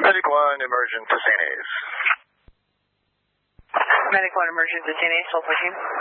Medic 1, emergent to St. A's. Medic 1, emergent to St. A's, 1214.